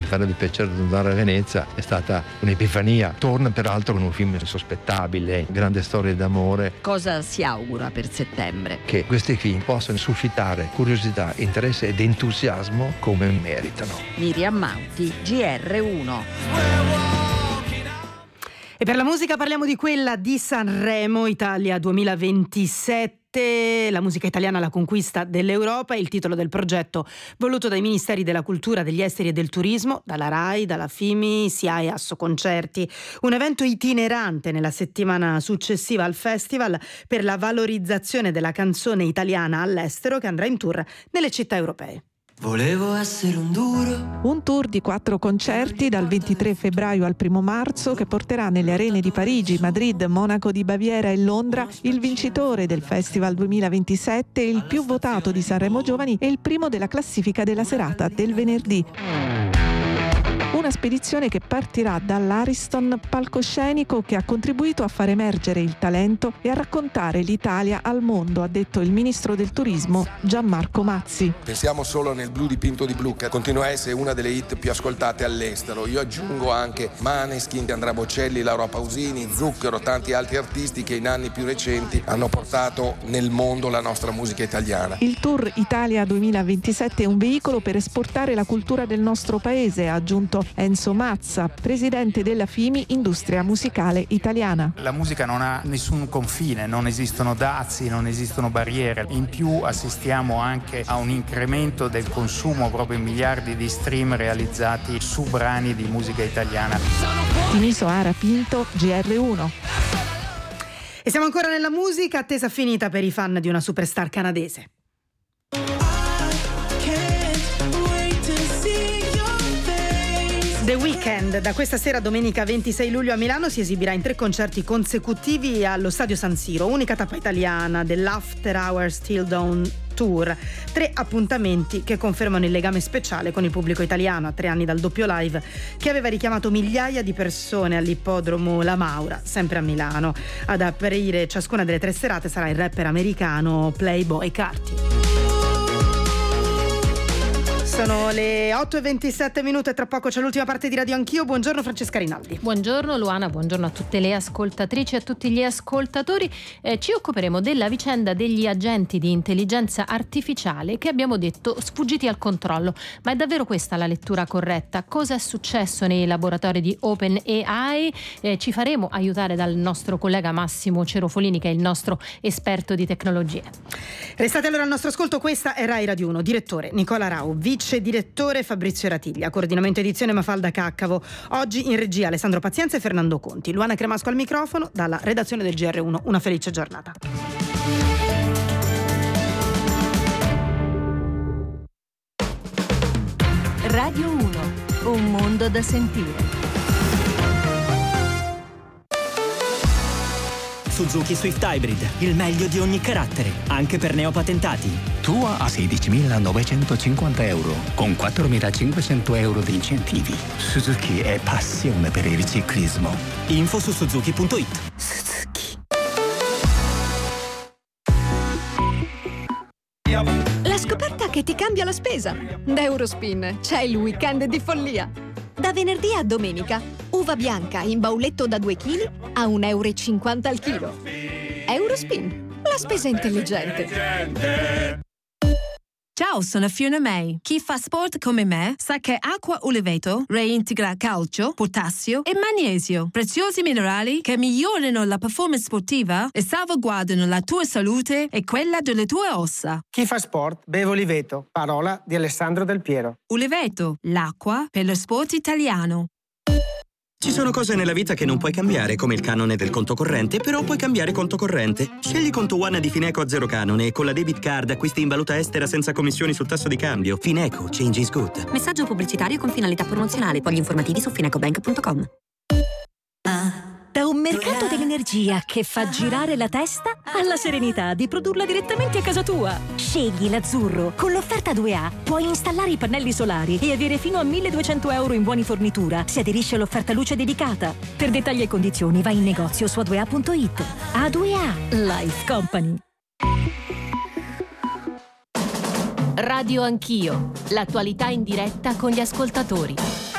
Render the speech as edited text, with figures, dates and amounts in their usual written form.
farebbe piacere andare a Venezia, è stata un'epifania. Torna peraltro con un film insospettabile, grande storia d'amore. Cosa si augura per settembre? Che questi film possano suscitare curiosità, interesse ed entusiasmo come meritano. Miriam Mauti, GR1. E per la musica parliamo di quella di Sanremo Italia 2027. La musica italiana alla conquista dell'Europa è il titolo del progetto voluto dai Ministeri della Cultura, degli Esteri e del Turismo, dalla RAI, dalla FIMI, SIAE e Assoconcerti. Un evento itinerante nella settimana successiva al festival per la valorizzazione della canzone italiana all'estero, che andrà in tour nelle città europee. Volevo essere un duro. Un tour di 4 concerti dal 23 febbraio al 1 marzo che porterà nelle arene di Parigi, Madrid, Monaco di Baviera e Londra il vincitore del Festival 2027, il più votato di Sanremo Giovani e il primo della classifica della serata del venerdì. Una spedizione che partirà dall'Ariston palcoscenico, che ha contribuito a far emergere il talento e a raccontare l'Italia al mondo, ha detto il ministro del turismo Gianmarco Mazzi. Pensiamo solo nel Blu dipinto di blu, che continua a essere una delle hit più ascoltate all'estero. Io aggiungo anche Maneskin, Andrea Bocelli, Laura Pausini, Zucchero, tanti altri artisti che in anni più recenti hanno portato nel mondo la nostra musica italiana. Il Tour Italia 2027 è un veicolo per esportare la cultura del nostro paese, ha aggiunto Enzo Mazza, presidente della FIMI Industria Musicale Italiana. La musica non ha nessun confine, non esistono dazi, non esistono barriere. In più assistiamo anche a un incremento del consumo proprio in miliardi di stream realizzati su brani di musica italiana. Tiniso Ara Pinto, GR1. E siamo ancora nella musica, attesa finita per i fan di una superstar canadese. The Weeknd da questa sera, domenica 26 luglio a Milano, si esibirà in 3 concerti consecutivi allo Stadio San Siro, unica tappa italiana dell'After Hours Till Dawn Tour. 3 appuntamenti che confermano il legame speciale con il pubblico italiano a 3 anni dal doppio live che aveva richiamato migliaia di persone all'ippodromo La Maura, sempre a Milano. Ad aprire ciascuna delle 3 serate sarà il rapper americano Playboi Carti. Sono le 8:27 e tra poco c'è l'ultima parte di Radio Anch'io. Buongiorno Francesca Rinaldi. Buongiorno Luana, buongiorno a tutte le ascoltatrici e a tutti gli ascoltatori. Ci occuperemo della vicenda degli agenti di intelligenza artificiale che abbiamo detto sfuggiti al controllo. Ma è davvero questa la lettura corretta? Cosa è successo nei laboratori di OpenAI? Ci faremo aiutare dal nostro collega Massimo Cerofolini, che è il nostro esperto di tecnologie. Restate allora al nostro ascolto, questa è Rai Radio 1. Direttore Nicola Rau, vice direttore Fabrizio Ratiglia, coordinamento edizione Mafalda Caccavo. Oggi in regia Alessandro Pazienza e Fernando Conti. Luana Cremasco al microfono dalla redazione del GR1. Una felice giornata. Radio 1, un mondo da sentire. Suzuki Swift Hybrid, il meglio di ogni carattere, anche per neopatentati. Tua a 16.950 euro, con 4.500 euro di incentivi. Suzuki è passione per il ciclismo. Info su suzuki.it. Suzuki. La scoperta che ti cambia la spesa. Da Eurospin c'è il weekend di follia. Da venerdì a domenica, uva bianca in bauletto da 2 kg a €1,50 al chilo. Eurospin, la spesa intelligente. Ciao, sono Fiona May. Chi fa sport come me sa che acqua Uliveto reintegra calcio, potassio e magnesio, preziosi minerali che migliorano la performance sportiva e salvaguardano la tua salute e quella delle tue ossa. Chi fa sport beve Uliveto, parola di Alessandro Del Piero. Uliveto, l'acqua per lo sport italiano. Ci sono cose nella vita che non puoi cambiare, come il canone del conto corrente, però puoi cambiare conto corrente. Scegli Conto One di Fineco a 0 canone e con la debit card acquisti in valuta estera senza commissioni sul tasso di cambio. Fineco, change is good. Messaggio pubblicitario con finalità promozionale. Poi gli informativi su finecobank.com. Da un mercato dell'energia che fa girare la testa alla serenità di produrla direttamente a casa tua. Scegli l'azzurro. Con l'offerta 2A puoi installare i pannelli solari e avere fino a 1.200 euro in buoni fornitura se aderisci all'offerta luce dedicata. Per dettagli e condizioni vai in negozio su a2a.it. A2A Life Company. Radio Anch'io, l'attualità in diretta con gli ascoltatori.